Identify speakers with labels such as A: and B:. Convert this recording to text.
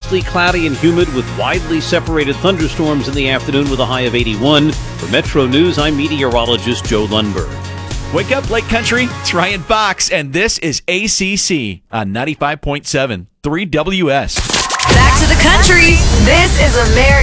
A: mostly cloudy and humid with widely separated thunderstorms in the afternoon with a high of 81. For Metro News, I'm meteorologist Joe Lundberg.
B: Wake up, Lake Country. It's Ryan Fox, and this is ACC on 95.7 3WS.
C: Back to the country. This is America.